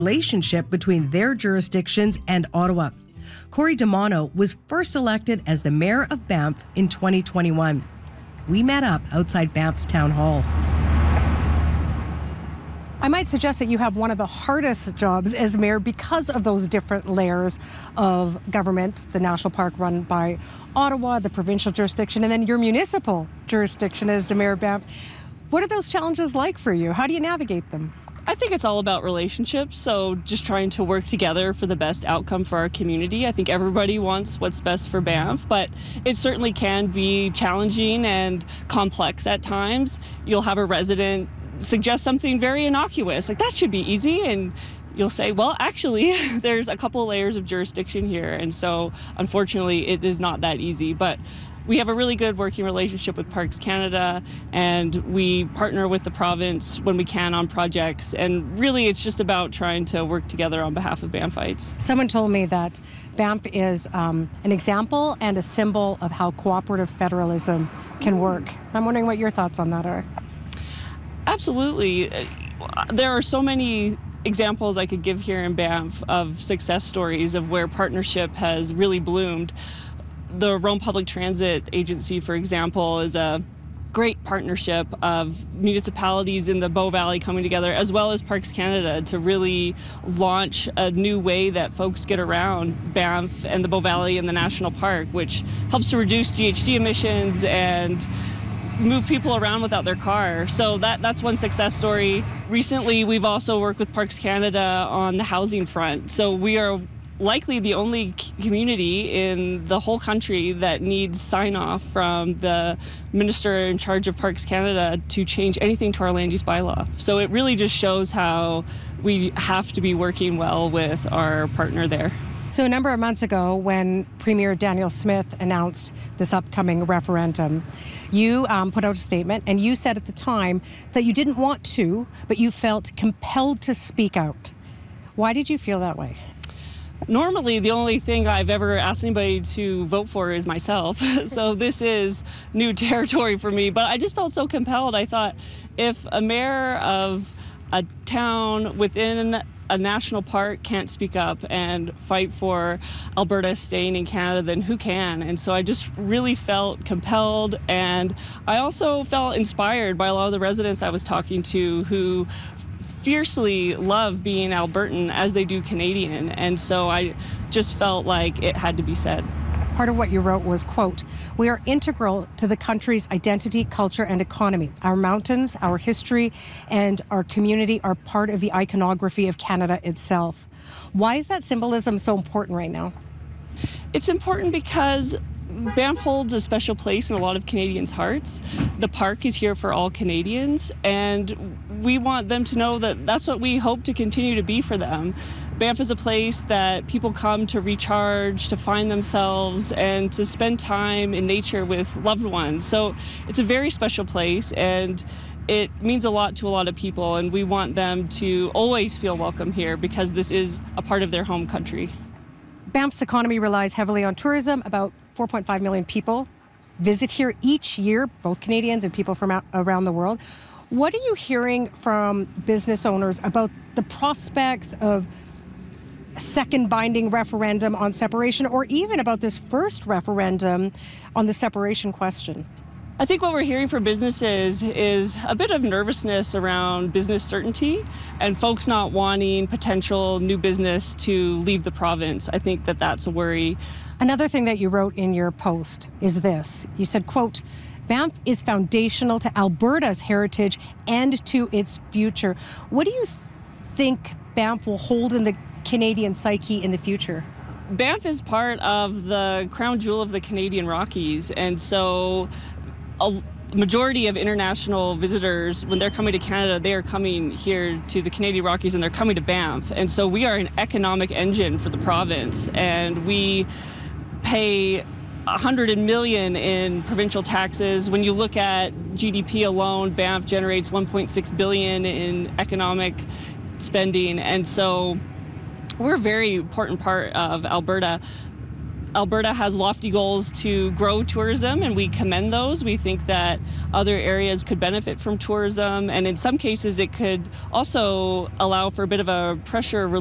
relationship between their jurisdictions and Ottawa. Corey DeMono was first elected as the mayor of Banff in 2021. We met up outside Banff's town hall. I might suggest that you have one of the hardest jobs as mayor because of those different layers of government, the national park run by Ottawa, the provincial jurisdiction, and then your municipal jurisdiction as the mayor of Banff. What are those challenges like for you? How do you navigate them? I think it's all about relationships, so just trying to work together for the best outcome for our community. I think everybody wants what's best for Banff, but it certainly can be challenging and complex at times. You'll have a resident suggest something very innocuous, like that should be easy, and you'll say, well, actually, there's a couple layers of jurisdiction here, and so unfortunately it is not that easy. But we have a really good working relationship with Parks Canada, and we partner with the province when we can on projects, and really it's just about trying to work together on behalf of Banffites. Someone told me that Banff is an example and a symbol of how cooperative federalism can work. I'm wondering what your thoughts on that are. Absolutely. There are so many examples I could give here in Banff of success stories of where partnership has really bloomed. The Rome Public Transit Agency, for example, is a great partnership of municipalities in the Bow Valley coming together, as well as Parks Canada, to really launch a new way that folks get around Banff and the Bow Valley and the National Park, which helps to reduce GHG emissions and move people around without their car. So that's one success story. Recently, we've also worked with Parks Canada on the housing front. So we are likely the only community in the whole country that needs sign-off from the minister in charge of Parks Canada to change anything to our land use bylaw. So it really just shows how we have to be working well with our partner there. So a number of months ago, when Premier Danielle Smith announced this upcoming referendum, you put out a statement, and you said at the time that you didn't want to, but you felt compelled to speak out. Why did you feel that way? Normally, the only thing I've ever asked anybody to vote for is myself. So this is new territory for me, but I just felt so compelled. I thought if a mayor of a town within a national park can't speak up and fight for Alberta staying in Canada, then who can? And so I just really felt compelled, and I also felt inspired by a lot of the residents I was talking to who fiercely love being Albertan as they do Canadian, and so I just felt like it had to be said. Part of what you wrote was, quote, "We are integral to the country's identity, culture, and economy. Our mountains, our history, and our community are part of the iconography of Canada itself." Why is that symbolism so important right now? It's important because Banff holds a special place in a lot of Canadians' hearts. The park is here for all Canadians, and we want them to know that that's what we hope to continue to be for them. Banff is a place that people come to recharge, to find themselves, and to spend time in nature with loved ones. So it's a very special place, and it means a lot to a lot of people, and we want them to always feel welcome here because this is a part of their home country. Banff's economy relies heavily on tourism. About 4.5 million people visit here each year, both Canadians and people from around the world. What are you hearing from business owners about the prospects of a second binding referendum on separation, or even about this first referendum on the separation question? I think what we're hearing from businesses is a bit of nervousness around business certainty and folks not wanting potential new business to leave the province. I think that that's a worry. Another thing that you wrote in your post is this. You said, quote, "Banff is foundational to Alberta's heritage and to its future." What do you think Banff will hold in the Canadian psyche in the future? Banff is part of the crown jewel of the Canadian Rockies, and so a majority of international visitors, when they're coming to Canada, they are coming here to the Canadian Rockies, and they're coming to Banff. And so we are an economic engine for the province, and we pay $100 million in provincial taxes. When you look at GDP alone, Banff generates $1.6 billion in economic spending, and so we're a very important part of Alberta. Alberta has lofty goals to grow tourism, and we commend those. We think that other areas could benefit from tourism, and in some cases it could also allow for a bit of a pressure